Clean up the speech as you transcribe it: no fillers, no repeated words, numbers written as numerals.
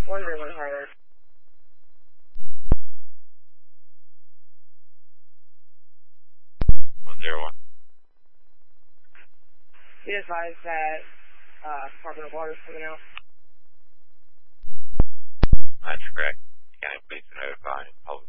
101 higher. Be advised that Department of Water is coming out. That's correct. Can I please notify public